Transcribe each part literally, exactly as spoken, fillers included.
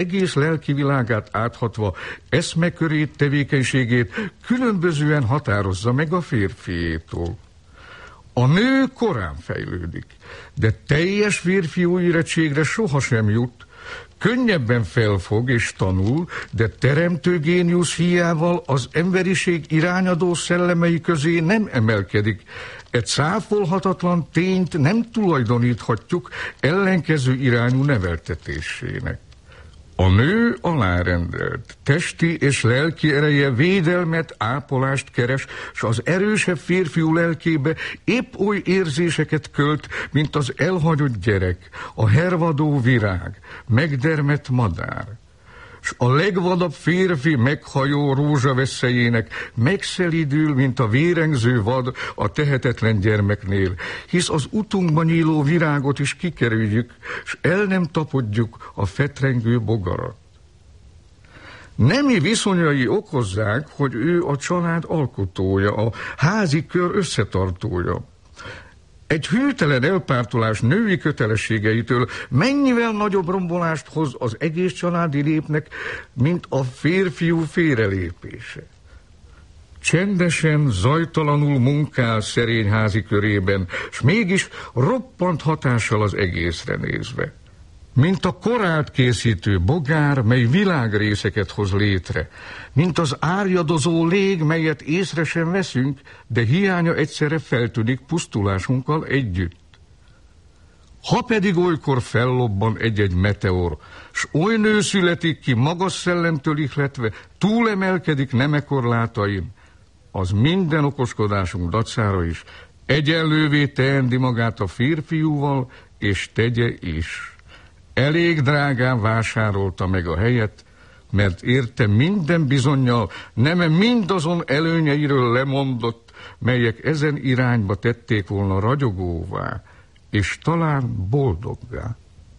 egész lelki világát áthatva eszmekörét, tevékenységét különbözően határozza meg a férfiétól. A nő korán fejlődik, de teljes férfiú érettségre sohasem jut. Könnyebben felfog és tanul, de teremtő géniusz hiával az emberiség irányadó szellemei közé nem emelkedik. Egy cáfolhatatlan tényt nem tulajdoníthatjuk ellenkező irányú neveltetésének. A nő alárendelt, testi és lelki ereje védelmet, ápolást keres, s az erősebb férfiú lelkébe épp oly érzéseket költ, mint az elhagyott gyerek, a hervadó virág, megdermedt madár. S a legvadabb férfi meghajó rózsaveszélyének megszelidül, mint a vérengző vad a tehetetlen gyermeknél, hisz az utunkban nyíló virágot is kikerüljük, s el nem tapodjuk a fetrengő bogarat. Nemi viszonyai okozzák, hogy ő a család alkotója, a házi kör összetartója. Egy hűtelen elpártolás női kötelességeitől mennyivel nagyobb rombolást hoz az egész családi népnek, mint a férfiú félrelépése. Csendesen, zajtalanul munkál szerény házi körében, s mégis roppant hatással az egészre nézve. Mint a korát készítő bogár, mely világrészeket hoz létre, mint az árjadozó lég, melyet észre sem veszünk, de hiánya egyszerre feltűnik pusztulásunkkal együtt. Ha pedig olykor fellobban egy-egy meteor, s oly nő születik ki magas szellemtől ihletve, túlemelkedik nemekorlátain, az minden okoskodásunk dacára is egyenlővé tehendi magát a férfiúval, és tegye is. Elég drágán vásárolta meg a helyet, mert érte minden bizonnyal neme mindazon előnyeiről lemondott, melyek ezen irányba tették volna ragyogóvá, és talán boldoggá.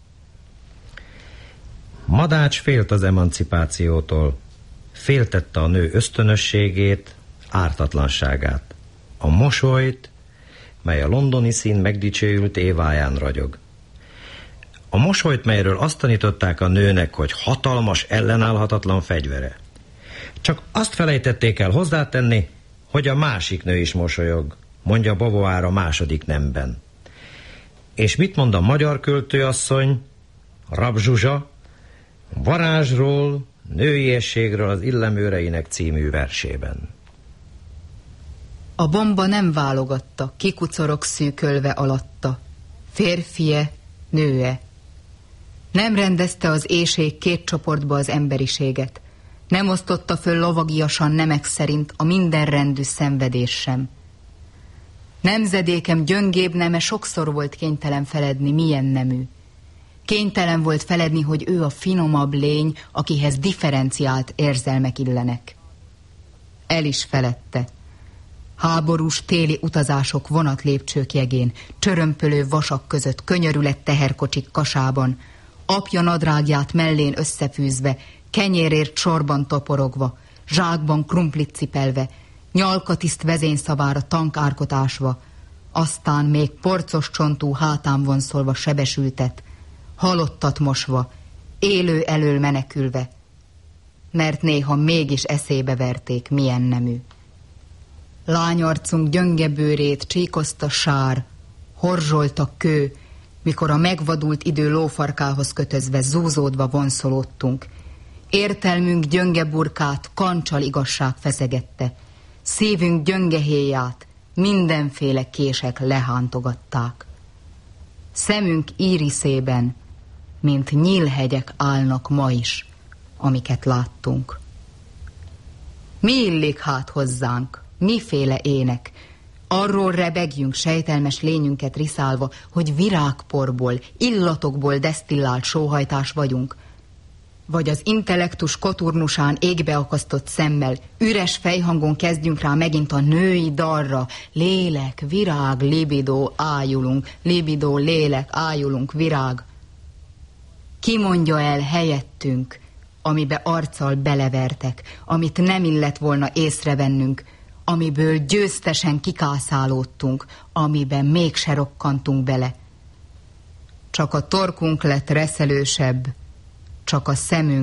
Madács félt az emancipációtól, féltette a nő ösztönösségét, ártatlanságát, a mosolyt, mely a londoni szín megdicsőült éváján ragyog. A mosolyt, melyről azt tanították a nőnek, hogy hatalmas, ellenállhatatlan fegyvere. Csak azt felejtették el hozzátenni, hogy a másik nő is mosolyog, mondja Beauvoir a második nemben. És mit mond a magyar költőasszony, Rab Zsuzsa, varázsról, nőiességről az Illemőreinek című versében. A bomba nem válogatta, kikucorog szűkölve alatta, férfie, nőe. Nem rendezte az éjség két csoportba az emberiséget, nem osztotta föl lovagiasan nemek szerint a mindenrendű szenvedés sem. Nemzedékem gyöngébb neme sokszor volt kénytelen feledni, milyen nemű. Kénytelen volt feledni, hogy ő a finomabb lény, akihez differenciált érzelmek illenek. El is feledte. Háborús téli utazások vonatlépcsők jegén, csörömpölő vasak között, könyörület teherkocsik kasában, apja nadrágját mellén összefűzve, kenyérért sorban toporogva, zsákban krumplit cipelve, nyalkatiszt vezényszavára tankárkot ásva, aztán még porcos csontú hátán vonszolva sebesültet, halottat mosva, élő elől menekülve, mert néha mégis eszébe verték, milyen nemű. Lányarcunk gyönge bőrét csíkozta sár, horzsolt a kő, mikor a megvadult idő lófarkához kötözve, zúzódva vonszolódtunk. Értelmünk gyönge burkát kancsal igazság feszegette, szívünk gyönge héját mindenféle kések lehántogatták. Szemünk íriszében, mint nyílhegyek állnak ma is, amiket láttunk. Mi illik hát hozzánk, miféle ének? Arról rebegjünk sejtelmes lényünket riszálva, hogy virágporból, illatokból desztillált sóhajtás vagyunk, vagy az intellektus koturnusán égbe akasztott szemmel, üres fejhangon kezdjünk rá megint a női dalra, lélek, virág, libidó, ájulunk, libidó, lélek, ájulunk, virág. Ki mondja el helyettünk, amibe arccal belevertek, amit nem illett volna észrevennünk, amiből győztesen kikászálódtunk, amiben mégse rokkantunk bele. Csak a torkunk lett reszelősebb, csak a szemünk